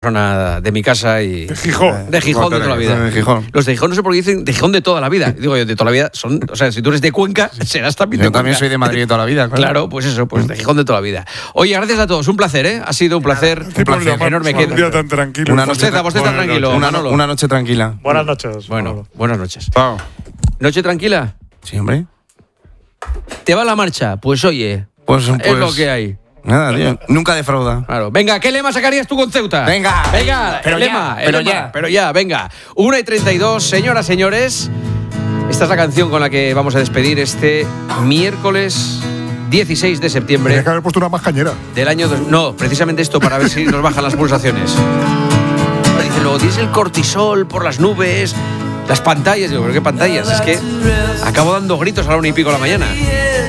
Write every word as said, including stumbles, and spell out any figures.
persona de mi casa y... De Gijón. De Gijón de toda la vida. De Gijón. Los de Gijón no sé por qué dicen de Gijón de toda la vida. Digo yo, de toda la vida son... O sea, si tú eres de Cuenca, serás también de Yo Cuenca. también soy de Madrid de toda la vida. Claro, Claro, pues eso, pues de Gijón de toda la vida. Oye, gracias a todos, un placer, ¿eh? Ha sido un placer, un placer enorme. Un día tan tranquilo. Una noche- Bosteza, bosteza Buenas tranquilo, noches. Una, Manolo. una noche tranquila. Buenas noches. Bueno, Manolo. buenas noches. Chao. ¿Noche tranquila? Sí, hombre. ¿Te va la marcha? Pues oye, Pues, pues es lo que hay. Nada, tío. Nunca defrauda. Claro. Venga, ¿qué lema sacarías tú con Ceuta? Venga. Venga, Pero el ya, lema, el pero lema, ya. pero ya, venga. una y treinta y dos, señoras, señores. Esta es la canción con la que vamos a despedir este miércoles dieciséis de septiembre Tenía que haber puesto una más cañera. del año dos. No, precisamente esto para ver si nos bajan las pulsaciones. Dice luego, tienes el cortisol por las nubes, las pantallas. Digo, ¿pero qué pantallas? Es que acabo dando gritos a la una y pico de la mañana.